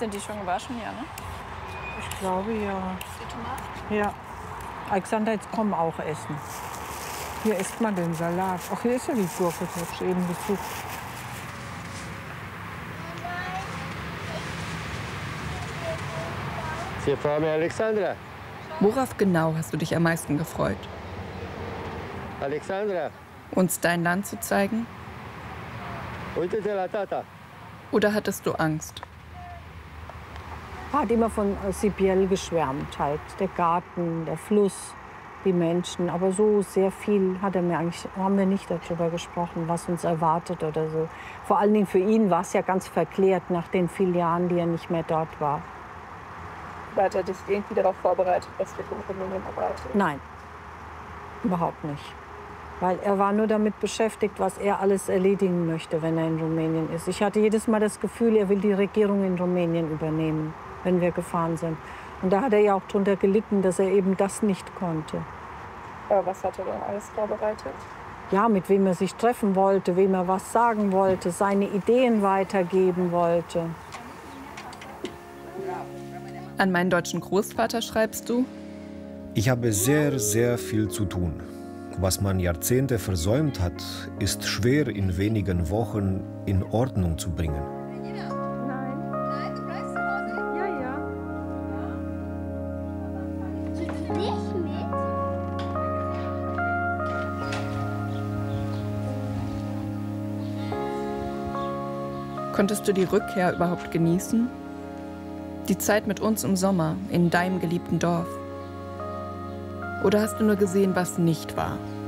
Sind die schon gewaschen, ja, ne? Ich glaube, ja. Die Tomaten? Ja. Alexander, jetzt komm auch essen. Hier isst mal den Salat. Ach, hier ist ja die Gurke, die hab ich eben gesucht. Hier vor mir Alexandra. Worauf genau hast du dich am meisten gefreut? Alexandra. Uns dein Land zu zeigen? Uite-te la tata. Oder hattest du Angst? Er hat immer von Sibiel geschwärmt halt. Der Garten, der Fluss, die Menschen. Aber so sehr viel haben wir nicht darüber gesprochen, was uns erwartet oder so. Vor allen Dingen für ihn war es ja ganz verklärt nach den vielen Jahren, die er nicht mehr dort war. Hat er dich irgendwie darauf vorbereitet, was wir in Rumänien erwartet? Nein, überhaupt nicht. Weil er war nur damit beschäftigt, was er alles erledigen möchte, wenn er in Rumänien ist. Ich hatte jedes Mal das Gefühl, er will die Regierung in Rumänien übernehmen, wenn wir gefahren sind. Und da hat er ja auch darunter gelitten, dass er eben das nicht konnte. Aber was hat er denn alles vorbereitet? Ja, mit wem er sich treffen wollte, wem er was sagen wollte, seine Ideen weitergeben wollte. An meinen deutschen Großvater schreibst du: Ich habe sehr, sehr viel zu tun. Was man Jahrzehnte versäumt hat, ist schwer in wenigen Wochen in Ordnung zu bringen. Nein, du bleibst zu Hause. Ja, ja. Geht die nicht mit? Konntest du die Rückkehr überhaupt genießen? Die Zeit mit uns im Sommer, in deinem geliebten Dorf? Oder hast du nur gesehen, was nicht war?